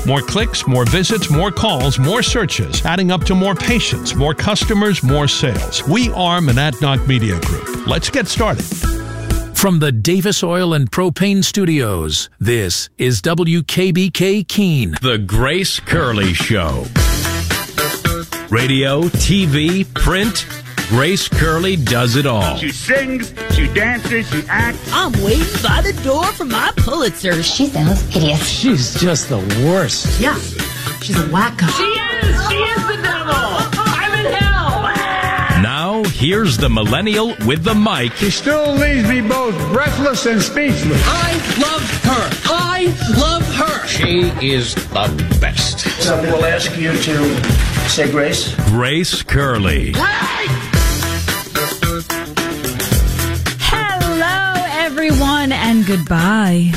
More clicks, more visits, more calls, more searches, adding up to more patients, more customers, more sales. We are Monadnock Media Group. Let's get started. From the Davis Oil and Propane Studios, this is WKBK Keene. The Grace Curley Show. Radio, TV, print, Grace Curley does it all. She sings, she dances, she acts. I'm waiting by the door for my Pulitzer. She sounds hideous. She's just the worst. Yeah, she's a wacko. She is the devil. I'm in hell. Now, here's the millennial with the mic. She still leaves me both breathless and speechless. I love her. I love her. She is the best. Something will ask you to say grace. Grace Curley. Hello, everyone, and goodbye.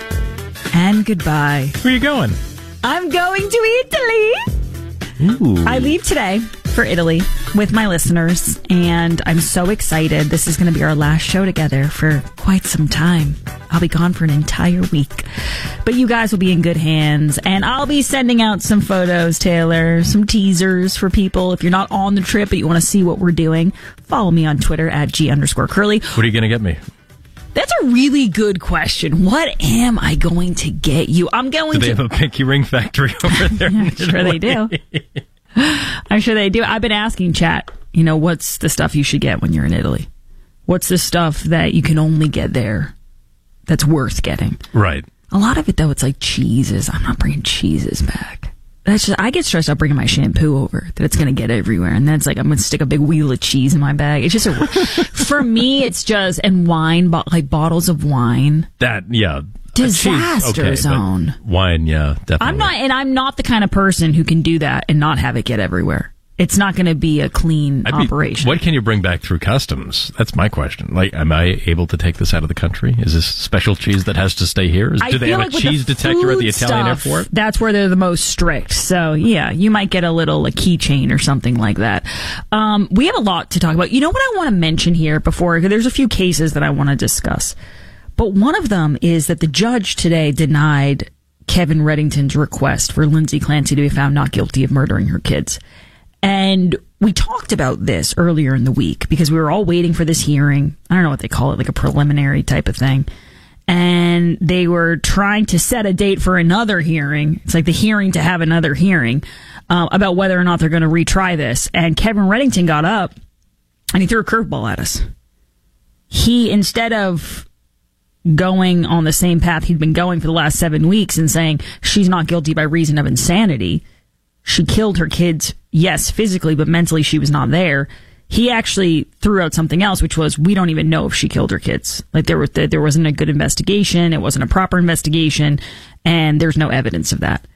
And goodbye. Where are you going? I'm going to Italy. Ooh. I leave today for Italy with my listeners, and I'm so excited. This is going to be our last show together for quite some time. I'll be gone for an entire week. But you guys will be in good hands, and I'll be sending out some photos, Taylor, some teasers for people. If you're not on the trip but you want to see what we're doing, follow me on Twitter at G_Curly. What are you going to get me? That's a really good question. What am I going to get you? I'm going to... Do they have a pinky ring factory over there? I'm sure they do. I'm sure they do. I've been asking chat, what's the stuff you should get when you're in Italy? What's the stuff that you can only get there that's worth getting? Right. A lot of it, though, it's like cheeses. I'm not bringing cheeses back. I get stressed out bringing my shampoo over, that it's going to get everywhere. And then it's like I'm going to stick a big wheel of cheese in my bag. It's just, for me, it's just, and wine, like bottles of wine. That, yeah. Disaster zone. Wine, yeah, definitely. I'm not the kind of person who can do that and not have it get everywhere. It's not going to be a clean operation. What can you bring back through customs? That's my question. Like, am I able to take this out of the country? Is this special cheese that has to stay here? Do they have a cheese detector at the Italian airport? That's where they're the most strict. So, yeah, you might get a keychain or something like that. We have a lot to talk about. You know what I want to mention here before? There's a few cases that I want to discuss. But one of them is that the judge today denied Kevin Reddington's request for Lindsay Clancy to be found not guilty of murdering her kids. And we talked about this earlier in the week because we were all waiting for this hearing. I don't know what they call it, like a preliminary type of thing. And they were trying to set a date for another hearing. It's like the hearing to have another hearing about whether or not they're going to retry this. And Kevin Reddington got up and he threw a curveball at us. He, instead of going on the same path he'd been going for the last 7 weeks and saying she's not guilty by reason of insanity, she killed her kids, yes, physically, but mentally she was not there. He actually threw out something else, which was, we don't even know if she killed her kids. Like, there wasn't a good investigation, it wasn't a proper investigation, and there's no evidence of that.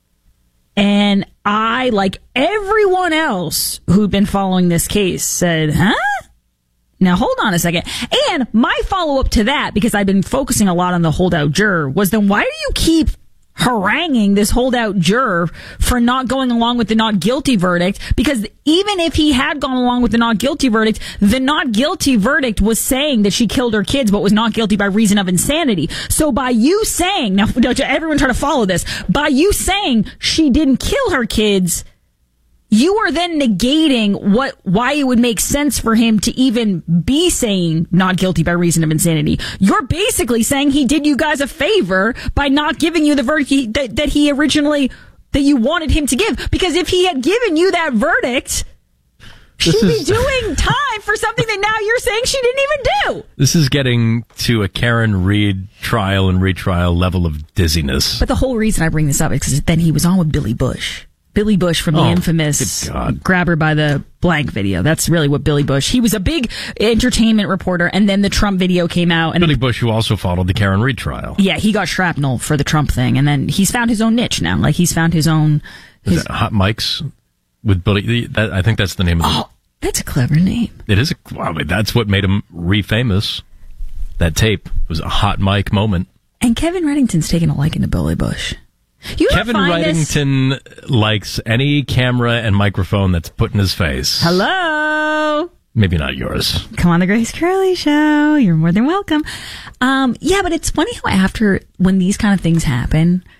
And I, like everyone else who'd been following this case, said, huh? Now, hold on a second. And my follow-up to that, because I've been focusing a lot on the holdout juror, was then why do you keep haranguing this holdout juror for not going along with the not guilty verdict? Because even if he had gone along with the not guilty verdict, the not guilty verdict was saying that she killed her kids, but was not guilty by reason of insanity. So by you saying, now everyone try to follow this, by you saying she didn't kill her kids, you are then negating why it would make sense for him to even be saying not guilty by reason of insanity. You're basically saying he did you guys a favor by not giving you the verdict that you wanted him to give. Because if he had given you that verdict, she'd be doing time for something that now you're saying she didn't even do. This is getting to a Karen Reed trial and retrial level of dizziness. But the whole reason I bring this up is because then he was on with Billy Bush. Billy Bush from the infamous Grab Her by the Blank video. That's really what Billy Bush. He was a big entertainment reporter, and then the Trump video came out. And Billy Bush, who also followed the Karen Reed trial. Yeah, he got shrapnel for the Trump thing, and then he's found his own niche now. Like, he's found his own... Is that Hot Mics with Billy? I think that's the name of it. Oh, that's a clever name. It is. That's what made him re-famous. That tape was a hot mic moment. And Kevin Reddington's taken a liking to Billy Bush. Kevin Reddington likes any camera and microphone that's put in his face. Hello? Maybe not yours. Come on the Grace Curley Show. You're more than welcome. Yeah, but it's funny how when these kind of things happen,